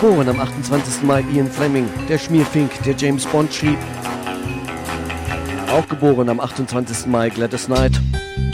Geboren am 28. Mai Ian Fleming, der Schmierfink, der James Bond schrieb. Auch geboren am 28. Mai Gladys Knight.